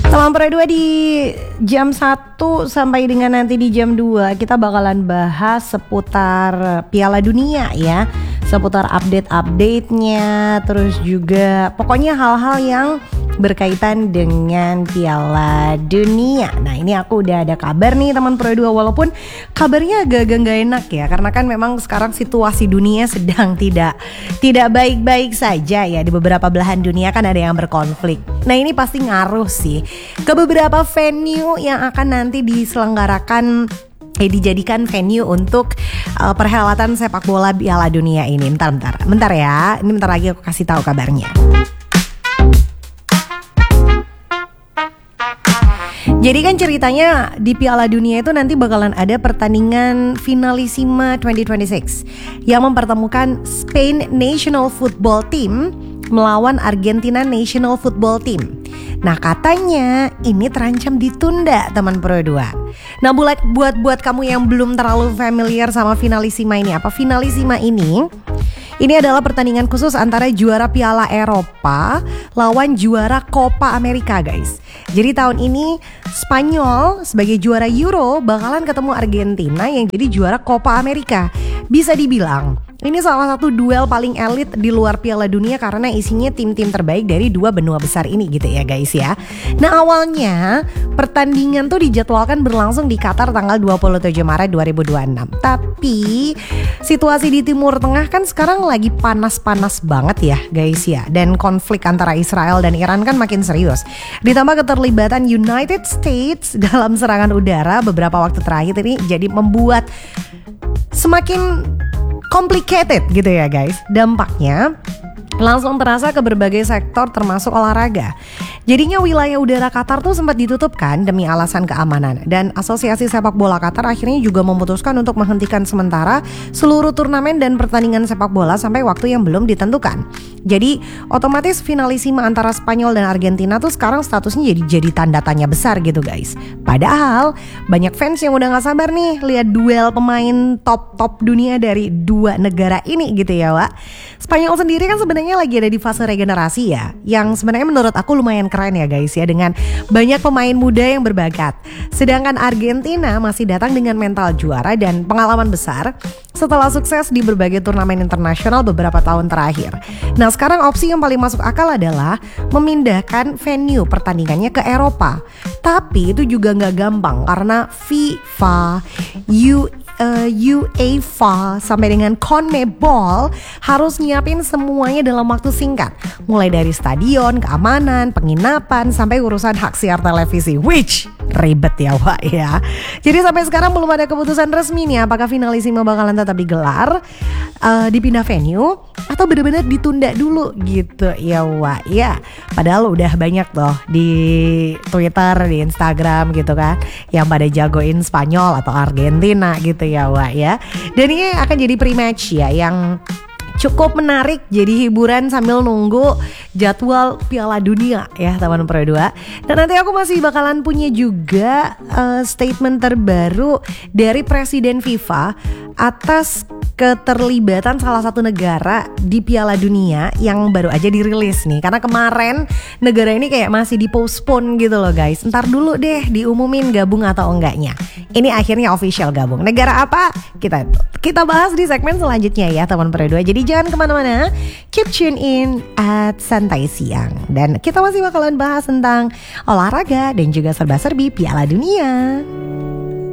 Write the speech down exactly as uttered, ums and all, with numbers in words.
Teman Pro dua di jam satu sampai dengan nanti di jam dua kita bakalan bahas seputar Piala Dunia ya. Seputar update-update-nya, terus juga pokoknya hal-hal yang berkaitan dengan Piala Dunia. Nah ini aku udah ada kabar nih teman Pro dua, walaupun kabarnya agak-agak gak enak ya, karena kan memang sekarang situasi dunia sedang tidak tidak baik-baik saja ya. Di beberapa belahan dunia kan ada yang berkonflik. Nah ini pasti ngaruh sih ke beberapa venue yang akan nanti diselenggarakan Eh, dijadikan venue untuk uh, perhelatan sepak bola Piala Dunia ini. Bentar, bentar, bentar ya. Ini bentar lagi aku kasih tahu kabarnya. Jadi kan ceritanya di Piala Dunia itu nanti bakalan ada pertandingan Finalissima dua ribu dua puluh enam yang mempertemukan Spain National Football Team melawan Argentina National Football Team. Nah katanya ini terancam ditunda teman Pro dua. Nah buat buat buat kamu yang belum terlalu familiar sama Finalissima ini, apa Finalissima ini? Ini adalah pertandingan khusus antara juara Piala Eropa lawan juara Copa America guys. Jadi tahun ini Spanyol sebagai juara Euro bakalan ketemu Argentina yang jadi juara Copa America. Bisa dibilang ini salah satu duel paling elit di luar Piala Dunia karena isinya tim-tim terbaik dari dua benua besar ini gitu ya guys ya. Nah awalnya pertandingan tuh dijadwalkan berlangsung di Qatar tanggal dua puluh tujuh Maret dua ribu dua puluh enam. Tapi situasi di Timur Tengah kan sekarang lagi panas-panas banget ya guys ya. Dan konflik antara Israel dan Iran kan makin serius. Ditambah keterlibatan United States dalam serangan udara beberapa waktu terakhir ini jadi membuat semakin complicated gitu ya guys. Dampaknya langsung terasa ke berbagai sektor termasuk olahraga. Jadinya wilayah udara Qatar tuh sempat ditutup kan demi alasan keamanan. Dan Asosiasi Sepak Bola Qatar akhirnya juga memutuskan untuk menghentikan sementara seluruh turnamen dan pertandingan sepak bola sampai waktu yang belum ditentukan. Jadi otomatis Finalissima antara Spanyol dan Argentina tuh sekarang statusnya jadi jadi tanda tanya besar gitu guys. Padahal banyak fans yang udah gak sabar nih lihat duel pemain top-top dunia dari dua negara ini gitu ya Wak. Spanyol sendiri kan sebenarnya lagi ada di fase regenerasi ya, yang sebenarnya menurut aku lumayan keren ya guys ya, dengan banyak pemain muda yang berbakat. Sedangkan Argentina masih datang dengan mental juara dan pengalaman besar setelah sukses di berbagai turnamen internasional beberapa tahun terakhir. Nah sekarang opsi yang paling masuk akal adalah memindahkan venue pertandingannya ke Eropa. Tapi itu juga gak gampang karena FIFA, U Uh, UEFA sampai dengan CONMEBOL harus nyiapin semuanya dalam waktu singkat, mulai dari stadion, keamanan, penginapan, sampai urusan hak siar televisi, which ribet ya Wak ya. Jadi sampai sekarang belum ada keputusan resmi nih apakah Finalissima bakalan tetap digelar, uh, dipindah venue atau benar-benar ditunda dulu gitu ya Wak ya. Padahal udah banyak loh di Twitter, di Instagram gitu kan yang pada jagoin Spanyol atau Argentina gitu ya Wak ya. Dan ini akan jadi pre-match ya yang cukup menarik, jadi hiburan sambil nunggu jadwal Piala Dunia ya teman Pro dua. Dan nanti aku masih bakalan punya juga uh, statement terbaru dari Presiden FIFA atas keterlibatan salah satu negara di Piala Dunia yang baru aja dirilis nih. Karena kemarin negara ini kayak masih di-postpone gitu loh guys. Ntar dulu deh diumumin gabung atau enggaknya. Ini akhirnya official gabung. Negara apa? Kita kita bahas di segmen selanjutnya ya teman Pro dua. Jadi jangan kemana-mana, keep tune in at Santai Siang. Dan kita masih bakalan bahas tentang olahraga dan juga serba-serbi Piala Dunia.